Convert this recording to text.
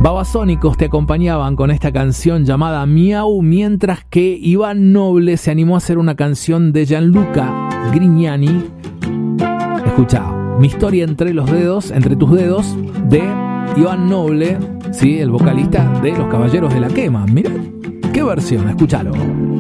Babasónicos te acompañaban con esta canción llamada Miau, mientras que Iván Noble se animó a hacer una canción de Gianluca Grignani. Escuchá, Mi historia entre los dedos, entre tus dedos, de Iván Noble, ¿sí? El vocalista de Los Caballeros de la Quema. Mirá, qué versión, escúchalo.